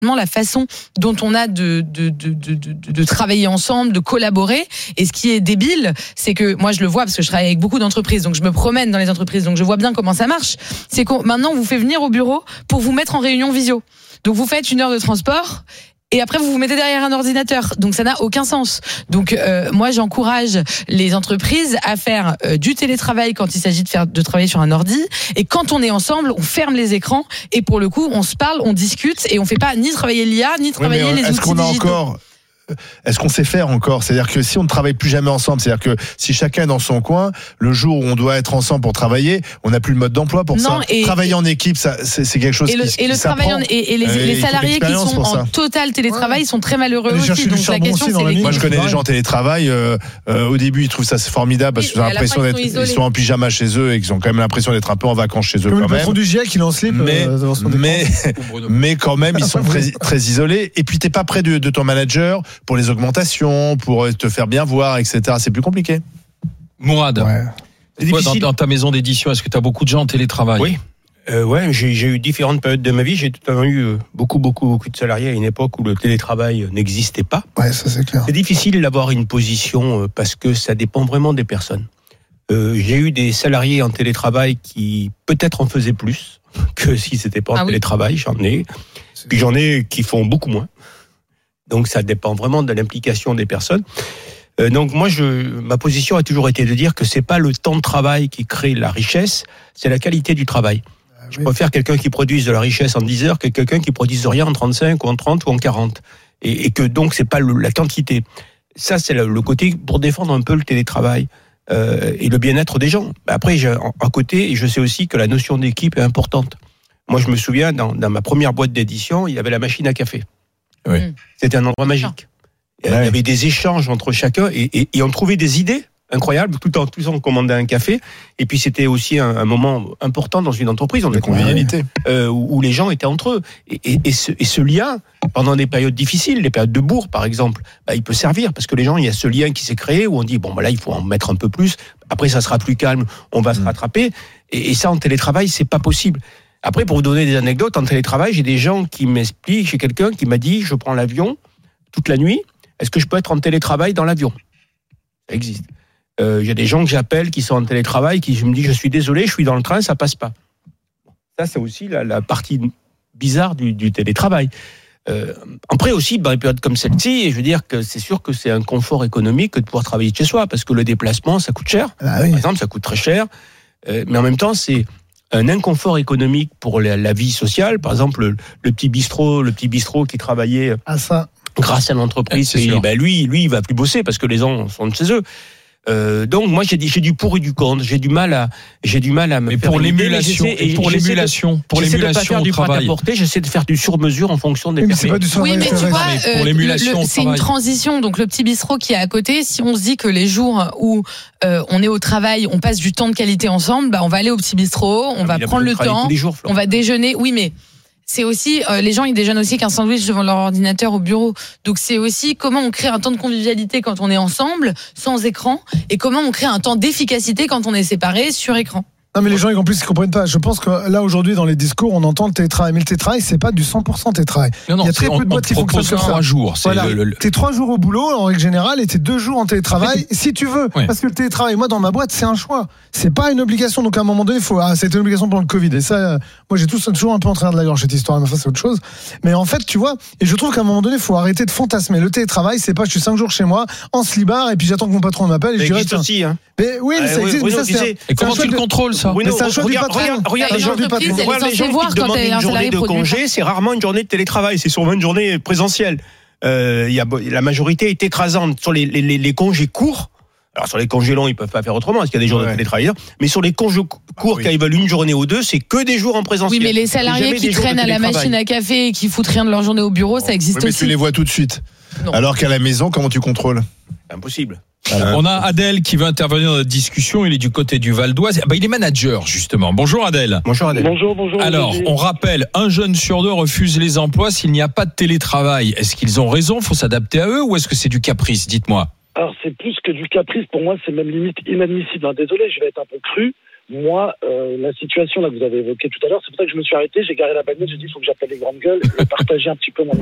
la façon dont on a de travailler ensemble, de collaborer. Et ce qui est débile, c'est que moi je le vois parce que je travaille avec beaucoup d'entreprises, donc je me promène dans les entreprises, donc je vois bien comment ça marche. C'est qu'on maintenant on vous fait venir au bureau pour vous mettre en réunion visio. Donc vous faites 1 heure de transport. Et après, vous vous mettez derrière un ordinateur. Donc, ça n'a aucun sens. Donc, moi, j'encourage les entreprises à faire du télétravail quand il s'agit de travailler sur un ordi. Et quand on est ensemble, on ferme les écrans. Et pour le coup, on se parle, on discute. Et on fait pas ni travailler l'IA, ni travailler les outils digitaux. Est-ce qu'on sait faire encore ? C'est-à-dire que si on ne travaille plus jamais ensemble, c'est-à-dire que si chacun est dans son coin, le jour où on doit être ensemble pour travailler, on n'a plus le mode d'emploi pour ça. Travailler en équipe, ça, c'est quelque chose qui s'apprend. Et les salariés qui sont en total télétravail sont très malheureux aussi. Donc la question, c'est moi, je connais des gens en télétravail. Au début, ils trouvent ça formidable parce qu'ils ont l'impression ils sont en pyjama chez eux et qu'ils ont quand même l'impression d'être un peu en vacances chez eux. Comme le patron du GIEC, il en slip. Mais quand même, ils sont très isolés. Et puis, t'es pas près de ton manager pour les augmentations, pour te faire bien voir, etc. C'est plus compliqué. Mourad, dans ta maison d'édition, est-ce que tu as beaucoup de gens en télétravail ? Oui. J'ai eu différentes périodes de ma vie. J'ai totalement eu beaucoup de salariés à une époque où le télétravail n'existait pas. Ouais, ça c'est clair. C'est difficile d'avoir une position parce que ça dépend vraiment des personnes. J'ai eu des salariés en télétravail qui peut-être en faisaient plus que si c'était pas en télétravail. J'en ai. Puis j'en ai qui font beaucoup moins. Donc ça dépend vraiment de l'implication des personnes. Donc moi, ma position a toujours été de dire que c'est pas le temps de travail qui crée la richesse, c'est la qualité du travail. Je préfère quelqu'un qui produise de la richesse en 10 heures que quelqu'un qui produise rien en 35 ou en 30 ou en 40. Et que donc c'est pas la quantité. Ça c'est le côté pour défendre un peu le télétravail et le bien-être des gens. Après, à côté, je sais aussi que la notion d'équipe est importante. Moi, je me souviens dans ma première boîte d'édition, il y avait la machine à café. Oui. C'était un endroit magique. Il y avait des échanges entre chacun et on trouvait des idées incroyables tout en commandant un café. Et puis c'était aussi un moment important dans une entreprise, de convivialité, où les gens étaient entre eux. Et ce lien, pendant des périodes difficiles, les périodes de bourre par exemple, il peut servir parce que les gens, il y a ce lien qui s'est créé où on dit là il faut en mettre un peu plus. Après ça sera plus calme, on va se rattraper. Et ça en télétravail c'est pas possible. Après, pour vous donner des anecdotes, en télétravail, j'ai des gens qui m'expliquent, j'ai quelqu'un qui m'a dit, je prends l'avion toute la nuit, est-ce que je peux être en télétravail dans l'avion ? Ça existe. J'ai des gens que j'appelle qui sont en télétravail, qui me disent, je suis désolé, je suis dans le train, ça passe pas. Ça, c'est aussi la partie bizarre du télétravail. Après aussi, dans les périodes comme celle-ci, je veux dire que c'est sûr que c'est un confort économique que de pouvoir travailler de chez soi, parce que le déplacement, ça coûte cher. Par exemple, ça coûte très cher. Mais en même temps, c'est un inconfort économique pour la vie sociale. Par exemple, le petit bistrot qui travaillait grâce à l'entreprise, lui, il va plus bosser parce que les gens sont de chez eux. Donc moi j'ai du pour et du contre. J'ai du mal à me. Mais pour l'émulation, j'essaie de pas faire du prêt-à-porter. J'essaie de faire du sur-mesure en fonction des personnes. Oui, mais tu vois, pour l'émulation, c'est une transition. Donc le petit bistrot qui est à côté, si on se dit que les jours où on est au travail, on passe du temps de qualité ensemble, on va aller au petit bistrot, on va prendre le temps, on va déjeuner. Oui, mais c'est aussi, les gens ils déjeunent aussi qu'un sandwich devant leur ordinateur au bureau. Donc c'est aussi comment on crée un temps de convivialité quand on est ensemble, sans écran, et comment on crée un temps d'efficacité quand on est séparés sur écran. Non mais les gens en plus ils comprennent pas. Je pense que là aujourd'hui dans les discours on entend le télétravail, mais le télétravail c'est pas du 100% télétravail. Non, il y a très peu de boîtes qui fonctionnent comme ça. 3 jours. Voilà. T'es 3 jours au boulot en règle générale et t'es 2 jours en télétravail si tu veux. Oui. Parce que le télétravail, moi dans ma boîte c'est un choix. C'est pas une obligation. Donc à un moment donné c'était une obligation pendant le Covid. Et ça, moi j'ai toujours un peu en travers de la gorge cette histoire. Mais enfin c'est autre chose. Mais en fait tu vois, et je trouve qu'à un moment donné il faut arrêter de fantasmer. Le télétravail c'est pas je suis 5 jours chez moi en slibard et puis j'attends que mon patron m'appelle et je dirais aussi. Hein. Mais oui, mais ça existe. Bruno, et comment tu le contrôles ça? Regarde les gens qui te demandent une journée de congé, c'est rarement une journée de télétravail, c'est souvent une journée présentielle. La majorité est écrasante sur les congés courts. Alors sur les congés longs, ils peuvent pas faire autrement parce qu'il y a des jours de télétravail. Mais sur les congés courts qui veulent une journée ou deux, c'est que des jours en présentiel. Oui, mais les salariés qui traînent à la machine à café et qui foutent rien de leur journée au bureau, ça existe aussi. Mais tu les vois tout de suite. Non. Alors qu'à la maison, comment tu contrôles? Impossible. On a Adèle qui veut intervenir dans la discussion. Il est du côté du Val d'Oise. Il est manager, justement. Bonjour Adèle. Bonjour Adèle. Bonjour. Alors, on rappelle, 1 jeune sur 2 refuse les emplois s'il n'y a pas de télétravail. Est-ce qu'ils ont raison? Faut s'adapter à eux ou est-ce que c'est du caprice? Dites-moi. Alors, c'est plus que du caprice. Pour moi, c'est même limite inadmissible. Désolé, je vais être un peu cru. moi, la situation là que vous avez évoquée tout à l'heure, c'est pour ça que je me suis arrêté, j'ai garé la bagnole, j'ai dit il faut que j'appelle les grandes gueules et partager un petit peu mon